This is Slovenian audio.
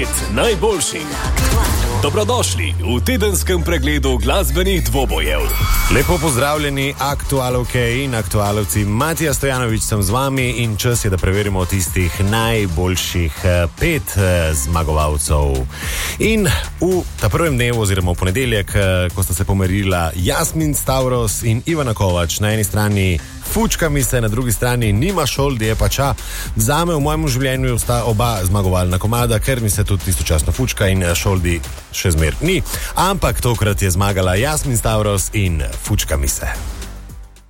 5 najboljših. Dobrodošli v tedenskem pregledu glasbenih dvobojev. Lepo pozdravljeni, aktualovke in aktualovci. Matija Stojanović sem z vami in čas je, da preverimo tistih najboljših 5 zmagovalcev. In v ta prvem dnevu, oziroma v ponedeljek, ko sta se pomerila Jasmin Stavros in Ivana Kovač, na eni strani Fučka mi se, na drugi strani Nima Šoldi, je pa ča. Zame v mojem življenju sta oba zmagovalna komada, ker mi se tudi istočasno Fučka in Šoldi še zmer ni. Ampak tokrat je zmagala Jasmin Stavros in Fučka mi se.